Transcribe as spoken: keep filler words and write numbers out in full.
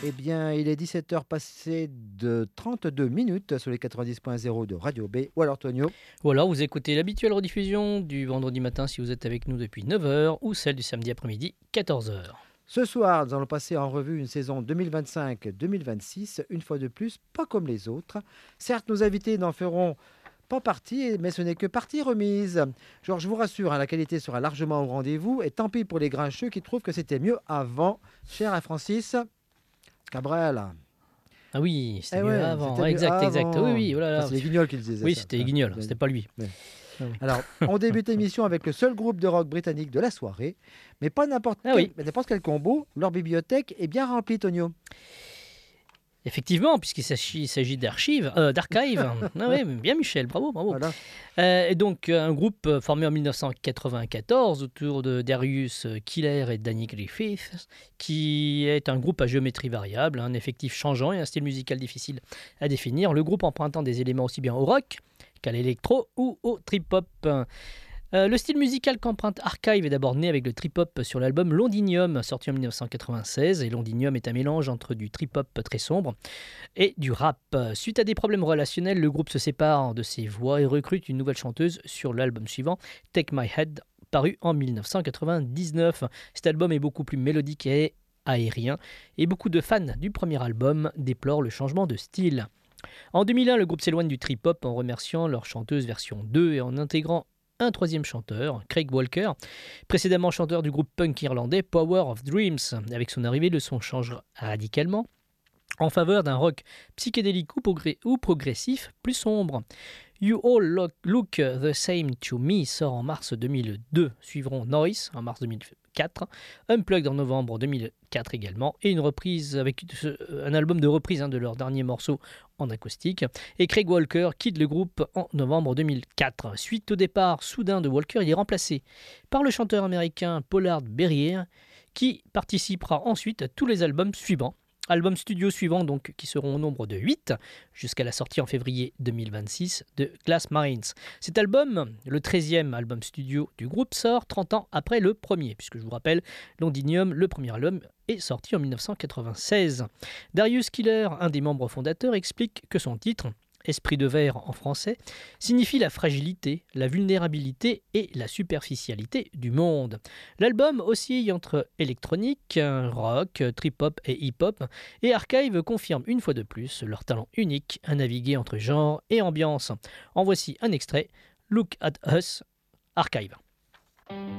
Eh bien, il est dix-sept heures passées de trente-deux minutes sur les quatre-vingt-dix point zéro de Radio B. Ou alors, Tonio? Ou alors vous écoutez l'habituelle rediffusion du vendredi matin si vous êtes avec nous depuis neuf heures ou celle du samedi après-midi quatorze heures. Ce soir, nous allons passer en revue une saison deux mille vingt-cinq deux mille vingt-six, une fois de plus, pas comme les autres. Certes, nos invités n'en feront pas partie, mais ce n'est que partie remise. Genre, je vous rassure, hein, la qualité sera largement au rendez-vous, et tant pis pour les grincheux qui trouvent que c'était mieux avant. Cher à Francis Cabrel. Ah oui, c'était Eh mieux ouais, avant. c'était Ouais, mieux exact, exact. Oui, avant. oui, oh là là. Enfin, c'est les Guignols qui le disaient. Oui, ça. c'était les Ah, Guignols, bien- c'était pas lui. ouais. Ah oui. Alors, on débute l'émission avec le seul groupe de rock britannique de la soirée, mais pas n'importe Ah quel, oui. mais n'importe quel combo. Leur bibliothèque est bien remplie, Tonio. Effectivement, puisqu'il s'agit, il s'agit d'archives, euh, d'archives. Ah oui, bien Michel, bravo, bravo. Voilà. Euh, et donc, un groupe euh, formé en mille neuf cent quatre-vingt-quatorze autour de Darius Killer et Danny Griffiths, qui est un groupe à géométrie variable, un effectif changeant et un style musical difficile à définir. Le groupe empruntant des éléments aussi bien au rock qu'à l'électro ou au trip-hop. Euh, le style musical qu'emprunte Archive est d'abord né avec le trip-hop sur l'album Londinium, sorti en mille neuf cent quatre-vingt-seize. Et Londinium est un mélange entre du trip-hop très sombre et du rap. Suite à des problèmes relationnels, le groupe se sépare de ses voix et recrute une nouvelle chanteuse sur l'album suivant, Take My Head, paru en mille neuf cent quatre-vingt-dix-neuf. Cet album est beaucoup plus mélodique et aérien, et beaucoup de fans du premier album déplorent le changement de style. En deux mille un, le groupe s'éloigne du trip-hop en remerciant leur chanteuse version deux et en intégrant un troisième chanteur, Craig Walker, précédemment chanteur du groupe punk irlandais Power of Dreams. Avec son arrivée, le son change radicalement en faveur d'un rock psychédélique ou, progr- ou progressif plus sombre. You All Look, Look the Same to Me sort en mars deux mille deux, suivront Noise en mars deux mille quatre, Unplugged en novembre deux mille quatre également, et une reprise avec un album de reprise hein, de leur dernier morceau en acoustique. Et Craig Walker quitte le groupe en novembre deux mille quatre. Suite au départ soudain de Walker, il est remplacé par le chanteur américain Pollard Berrier, qui participera ensuite à tous les albums suivants. Albums studio suivants donc, qui seront au nombre de huit, jusqu'à la sortie en février deux mille vingt-six de Glass Marines. Cet album, le treizième album studio du groupe, sort trente ans après le premier, puisque je vous rappelle, Londinium, le premier album, est sorti en mille neuf cent quatre-vingt-seize. Darius Killer, un des membres fondateurs, explique que son titre, Esprit de verre en français, signifie la fragilité, la vulnérabilité et la superficialité du monde. L'album oscille entre électronique, rock, trip-hop et hip-hop, et Archive confirme une fois de plus leur talent unique à naviguer entre genre et ambiance. En voici un extrait, Look at Us, Archive.